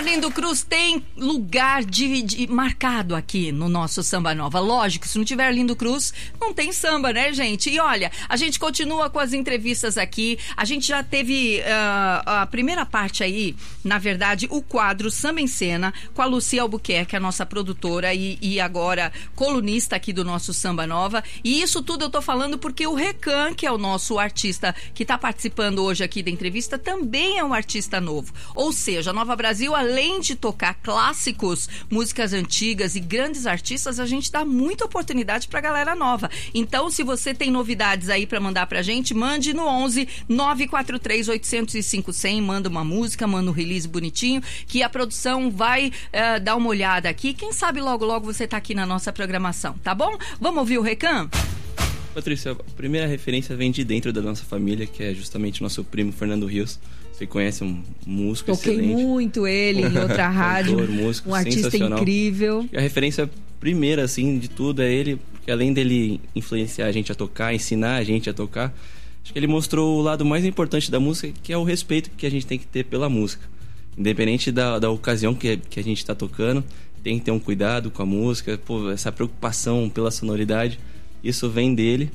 Arlindo Cruz tem lugar marcado aqui no nosso Samba Nova. Lógico, se não tiver Arlindo Cruz, não tem samba, né, gente? E olha, a gente continua com as entrevistas aqui. A gente já teve a primeira parte aí, na verdade, o quadro Samba em Cena, com a Lucia Albuquerque, a nossa produtora e agora colunista aqui do nosso Samba Nova. E isso tudo eu tô falando porque o Recan, que é o nosso artista que tá participando hoje aqui da entrevista, também é um artista novo. Ou seja, a Nova Brasil, além de tocar clássicos, músicas antigas e grandes artistas, a gente dá muita oportunidade pra galera nova. Então, se você tem novidades aí pra mandar pra gente, mande no 11 943 805 100, manda uma música, manda um release bonitinho, que a produção vai dar uma olhada aqui. Quem sabe logo, logo você tá aqui na nossa programação, tá bom? Vamos ouvir o Recan? Patrícia, a primeira referência vem de dentro da nossa família, que é justamente o nosso primo Fernando Rios. Você conhece, um músico excelente. Toquei muito ele em outra rádio. Cantor, músico, um artista incrível. E a referência primeira, assim, de tudo é ele, porque além dele influenciar a gente a tocar, ensinar a gente a tocar, acho que ele mostrou o lado mais importante da música, que é o respeito que a gente tem que ter pela música. Independente da ocasião que a gente está tocando, tem que ter um cuidado com a música, essa preocupação pela sonoridade, isso vem dele,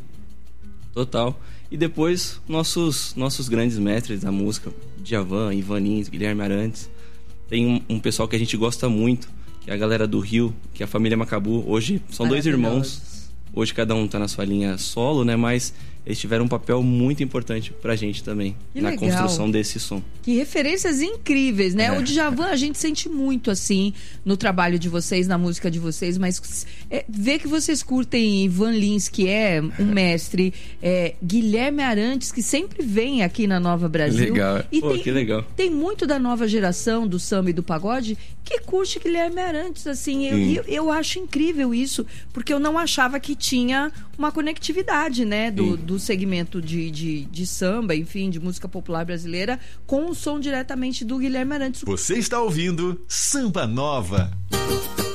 total. E depois, nossos grandes mestres da música, Djavan, Ivan Lins, Guilherme Arantes. Tem um pessoal que a gente gosta muito, que é a galera do Rio, que é a família Macabu. Hoje são dois irmãos. Hoje cada um tá na sua linha solo, né? Mas eles tiveram um papel muito importante pra gente também, na construção desse som. Que referências incríveis, né? O Djavan a gente sente muito, assim, no trabalho de vocês, na música de vocês, mas ver que vocês curtem Ivan Lins, que é um mestre, Guilherme Arantes, que sempre vem aqui na Nova Brasil. Legal. E que legal. Tem muito da nova geração do samba e do pagode que curte Guilherme Arantes, assim. Eu acho incrível isso, porque eu não achava que tinha uma conectividade, né? Do segmento de samba, enfim, de música popular brasileira, com o som diretamente do Guilherme Arantes. Você está ouvindo Samba Nova.